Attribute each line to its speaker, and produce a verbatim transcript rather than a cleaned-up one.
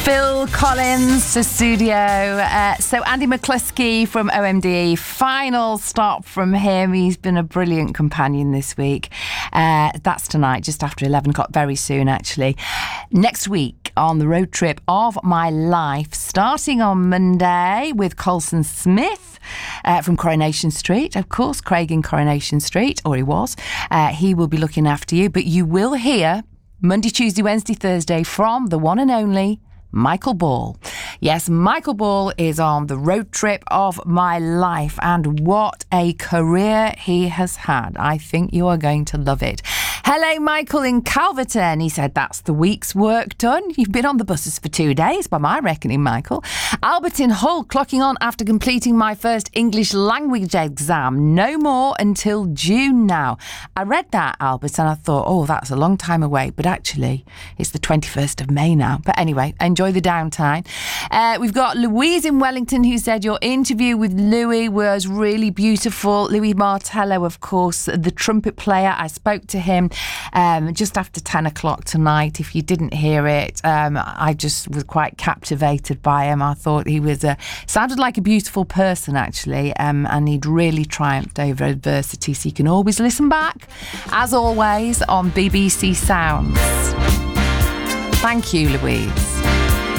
Speaker 1: Phil Collins to studio. Uh, so Andy McCluskey from O M D E. Final stop from him. He's been a brilliant companion this week. Uh, that's tonight, just after eleven o'clock, very soon actually. Next week on the road trip of my life, starting on Monday with Colson Smith uh, from Coronation Street. Of course, Craig in Coronation Street, or he was. Uh, he will be looking after you, but you will hear Monday, Tuesday, Wednesday, Thursday from the one and only Michael Ball. Yes, Michael Ball is on the road trip of my life, and what a career he has had. I think you are going to love it. Hello, Michael in Calverton. He said, that's the week's work done. You've been on the buses for two days, by my reckoning, Michael. Albert in Hull, clocking on after completing my first English language exam. No more until June now. I read that, Albert, and I thought, oh, that's a long time away. But actually, it's the twenty-first of May now. But anyway, enjoy the downtime. Uh, we've got Louise in Wellington who said your interview with Louis was really beautiful. Louis Martello, of course, the trumpet player. I spoke to him um, just after ten o'clock tonight. If you didn't hear it, um, I just was quite captivated by him. I thought he was a, sounded like a beautiful person, actually, um, and he'd really triumphed over adversity. So you can always listen back, as always, on B B C Sounds. Thank you, Louise.